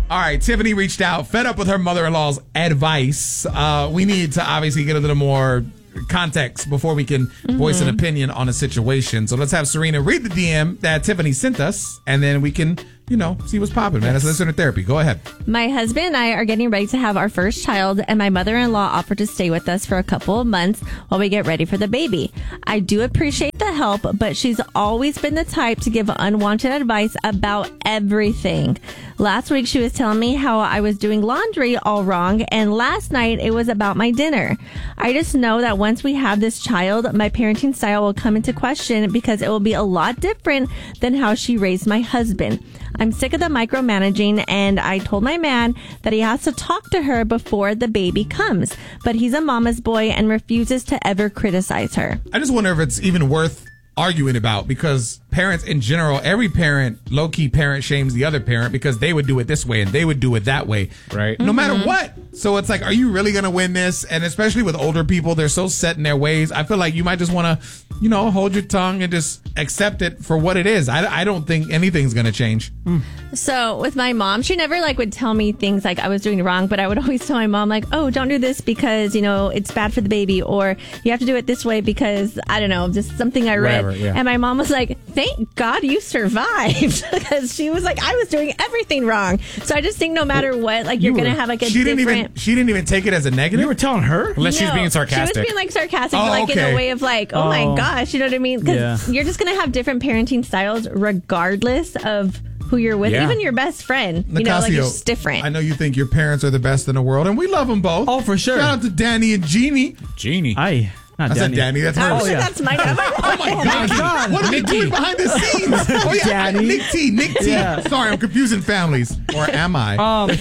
All right, Tiffany reached out, fed up with her mother-in-law's advice. We need to obviously get a little more context before we can voice an opinion on a situation. So let's have Serena read the DM that Tiffany sent us, and then we can, see what's popping, man. It's listener therapy. Go ahead. My husband and I are getting ready to have our first child, and my mother-in-law offered to stay with us for a couple of months while we get ready for the baby. I do appreciate the help, but she's always been the type to give unwanted advice about everything. Last week, she was telling me how I was doing laundry all wrong, and last night it was about my dinner. I just know that once we have this child, my parenting style will come into question because it will be a lot different than how she raised my husband. I'm sick of the micromanaging, and I told my man that he has to talk to her before the baby comes, but he's a mama's boy and refuses to ever criticize her. I just wonder if it's even worth arguing about, because parents in general, every parent, low-key parent shames the other parent because they would do it this way and they would do it that way. Right. No matter what. So it's like, are you really going to win this? And especially with older people, they're so set in their ways. I feel like you might just want to, hold your tongue and just accept it for what it is. I don't think anything's going to change. So with my mom, she never would tell me things like I was doing wrong, but I would always tell my mom oh, don't do this because, it's bad for the baby, or you have to do it this way because, I don't know, just something I read. Whatever, yeah. And my mom was like, thank God you survived, because she was like, I was doing everything wrong. So I just think no matter what, you're going to have a she different... She didn't even take it as a negative? You were telling her? Unless she was being sarcastic. She was being sarcastic, Oh, in okay. a way of oh my gosh, you know what I mean? Because you're just going to have different parenting styles regardless of who you're with, even your best friend. Nicasio, it's just different. I know you think your parents are the best in the world, and we love them both. Oh, for sure. Shout out to Danny and Jeannie. Jeannie. I said Danny. That's her. Oh, that's my dad. Oh my God. What are we doing behind the scenes? Oh, yeah. Danny. Nick T. Yeah. Sorry, I'm confusing families. Or am I?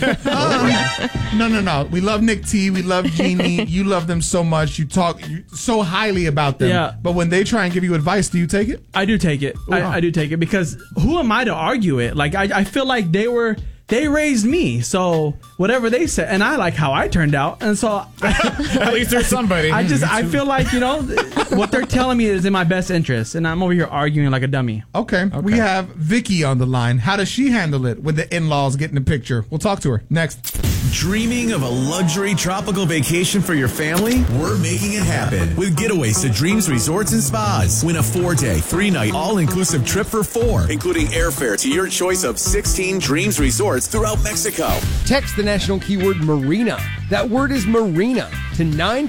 No. We love Nick T. We love Jeannie. You love them so much. You talk so highly about them. Yeah. But when they try and give you advice, do you take it? I do take it. I do take it because who am I to argue it? I feel like they raised me, so whatever they said, and I like how I turned out, and so at least there's somebody. I feel like what they're telling me is in my best interest, and I'm over here arguing like a dummy. Okay. We have Vicky on the line. How does she handle it when the in-laws get in the picture? We'll talk to her next. Dreaming of a luxury tropical vacation for your family? We're making it happen with Getaways to Dreams Resorts and Spas. Win a 4-day, 3-night, all-inclusive trip for 4, including airfare to your choice of 16 Dreams Resorts throughout Mexico. Text the national keyword Marina. That word is Marina to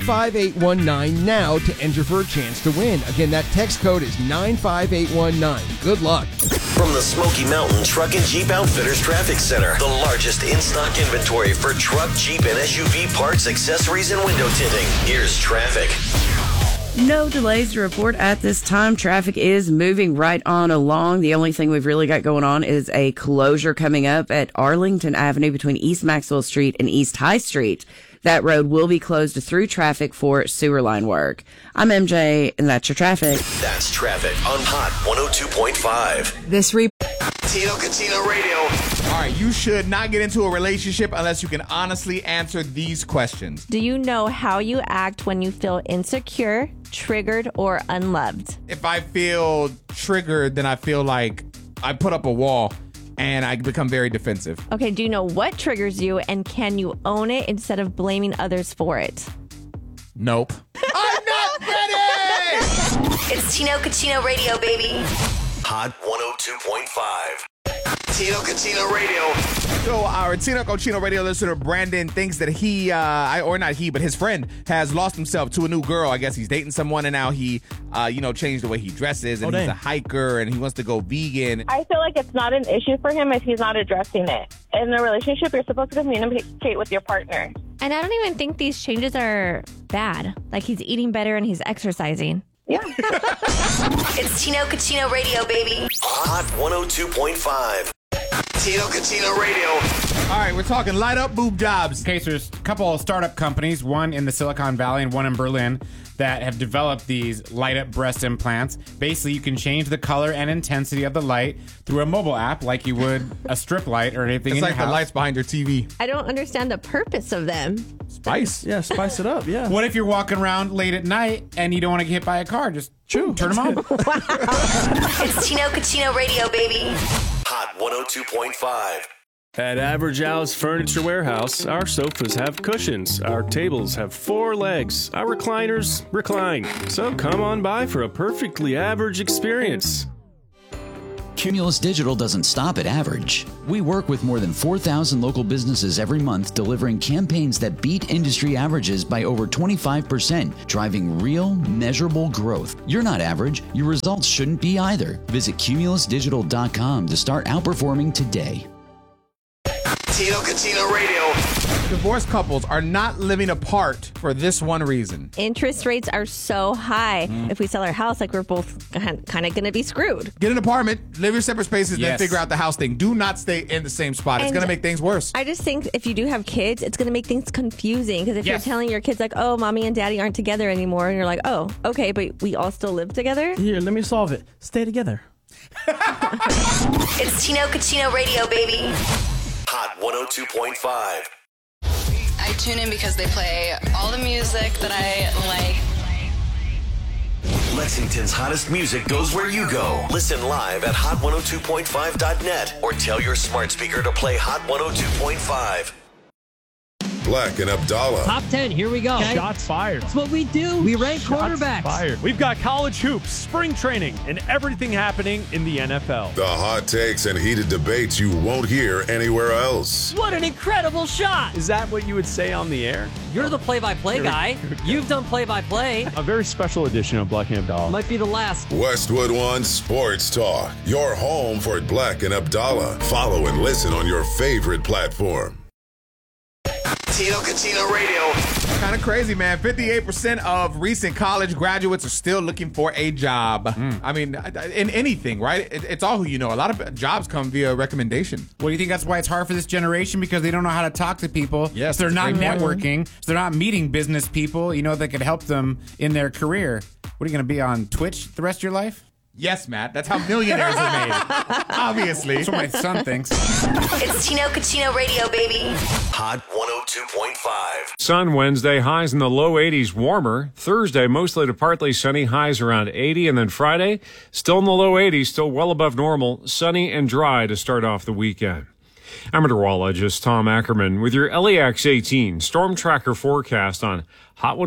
95819 now to enter for a chance to win. Again, that text code is 95819. Good luck. From the Smoky Mountain Truck and Jeep Outfitters Traffic Center, the largest in-stock inventory for truck, Jeep, and SUV parts, accessories, and window tinting. Here's traffic. No delays to report at this time. Traffic is moving right on along. The only thing we've really got going on is a closure coming up at Arlington Avenue between East Maxwell Street and East High Street. That road will be closed through traffic for sewer line work. I'm MJ, and that's your traffic. That's traffic on Hot 102.5. This Tino Catino Radio. All right, you should not get into a relationship unless you can honestly answer these questions. Do you know how you act when you feel insecure, triggered, or unloved? If I feel triggered, then I feel like I put up a wall and I become very defensive. Okay, do you know what triggers you, and can you own it instead of blaming others for it? Nope. I'm not ready! It's Tino Catino Radio, baby. Hot 102.5. Tino Catino Radio. So our Tino Cochino radio listener Brandon thinks that he, or not he, but his friend has lost himself to a new girl. I guess he's dating someone, and now he, changed the way he dresses, and he's a hiker, and he wants to go vegan. I feel like it's not an issue for him if he's not addressing it. In a relationship, you're supposed to communicate with your partner. And I don't even think these changes are bad. Like, he's eating better and he's exercising. Yeah. It's Tino Catino Radio, baby. Hot 102.5. Tino Catino Radio. All right, we're talking light up boob jobs. Okay, so there's a couple of startup companies, one in the Silicon Valley and one in Berlin, that have developed these light up breast implants. Basically, you can change the color and intensity of the light through a mobile app like you would a strip light or anything It's in like your house. the lights behind your TV. I don't understand the purpose of them. Spice. Yeah, spice it up, yeah. What if you're walking around late at night and you don't want to get hit by a car? Just turn them on. It's Tino Catino Radio, baby. Hot 102.5. At Average Al's Furniture Warehouse, our sofas have cushions, our tables have 4 legs, our recliners recline. So come on by for a perfectly average experience. Cumulus Digital doesn't stop at average. We work with more than 4,000 local businesses every month, delivering campaigns that beat industry averages by over 25%, driving real, measurable growth. You're not average. Your results shouldn't be either. Visit cumulusdigital.com to start outperforming today. Tino Catino Radio. Divorced couples are not living apart for this one reason. Interest rates are so high. If we sell our house, like we're both kind of going to be screwed. Get an apartment, live your separate spaces, then Yes. figure out the house thing. Do not stay in the same spot. It's And going to make things worse. I just think if you do have kids, it's going to make things confusing. Because if Yes. you're telling your kids, like, oh, mommy and daddy aren't together anymore, and you're like, oh, okay, but we all still live together. Here, let me solve it. Stay together. It's Tino Catino Radio, baby. Hot 102.5. I tune in because they play all the music that I like. Lexington's hottest music goes where you go. Listen live at hot102.5.net or tell your smart speaker to play Hot 102.5. Black and Abdallah. Top 10, here we go. Shots fired. That's what we do. We rank quarterbacks. Fired. We've got college hoops, spring training, and everything happening in the NFL. The hot takes and heated debates you won't hear anywhere else. What an incredible shot. Is that what you would say on the air? You're the play-by-play guy. You've done play-by-play. A very special edition of Black and Abdallah. Might be the last. Westwood One Sports Talk. Your home for Black and Abdallah. Follow and listen on your favorite platform. Tino Catino Radio. Kind of crazy, man. 58% of recent college graduates are still looking for a job. I mean, in anything, right? It's all who you know. A lot of jobs come via recommendation. Well, do you think that's why it's hard for this generation? Because they don't know how to talk to people. Yes, So they're that's a not great point. networking. So they're not meeting business people, that could help them in their career. What are you going to be on Twitch the rest of your life? Yes, Matt. That's how millionaires are made. Obviously. That's what my son thinks. It's Tino Catino Radio, baby. Hot 102.5. Sun Wednesday, highs in the low 80s, warmer. Thursday, mostly to partly sunny, highs around 80. And then Friday, still in the low 80s, still well above normal, sunny and dry to start off the weekend. Meteorologist Tom Ackerman with your LEX 18 Storm Tracker forecast on Hot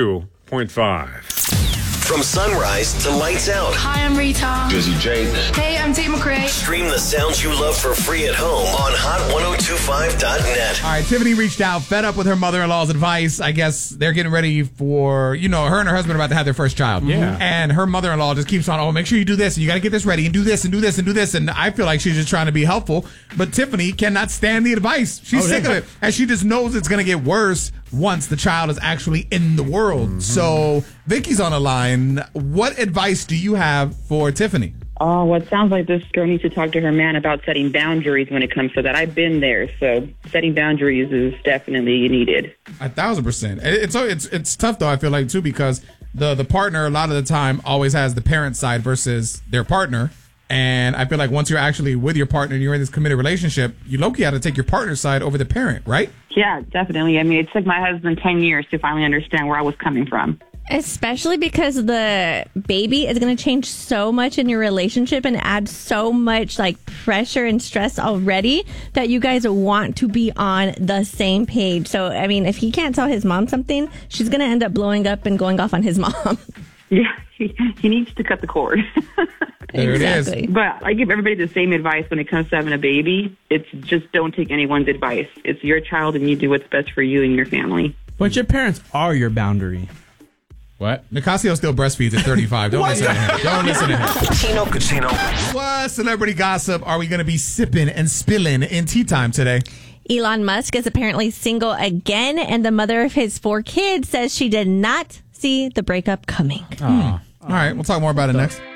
102.5. From sunrise to lights out. Hi, I'm Rita. Dizzy J. Hey, I'm Tate McRae. Stream the sounds you love for free at home on hot1025.net. All right, Tiffany reached out, fed up with her mother-in-law's advice. I guess they're getting ready for, her and her husband are about to have their first child. Yeah. And her mother-in-law just keeps on, make sure you do this, and you got to get this ready, and do this, and do this, and do this. And I feel like she's just trying to be helpful. But Tiffany cannot stand the advice. She's sick of it. And she just knows it's going to get worse once the child is actually in the world. So Vicky's on the line. What advice do you have for Tiffany? Oh, well, it sounds like this girl needs to talk to her man about setting boundaries when it comes to that. I've been there, so setting boundaries is definitely needed. 1,000%. It's tough though. I feel like too, because the partner a lot of the time always has the parent side versus their partner. And I feel like once you're actually with your partner and you're in this committed relationship, you low-key have to take your partner's side over the parent, right? Yeah, definitely. I mean, it took my husband 10 years to finally understand where I was coming from. Especially because the baby is going to change so much in your relationship and add so much pressure and stress already that you guys want to be on the same page. So, I mean, if he can't tell his mom something, she's going to end up blowing up and going off on his mom. Yeah, he needs to cut the cord. There Exactly. it is. But I give everybody the same advice when it comes to having a baby. It's just don't take anyone's advice. It's your child and you do what's best for you and your family. But your parents are your boundary. What? Nicasio still breastfeeds at 35. Don't listen to him. Don't listen to him. Tino Catino. What celebrity gossip are we going to be sipping and spilling in tea time today? Elon Musk is apparently single again, and the mother of his 4 kids says she did not see the breakup coming. All right, we'll talk more about it next.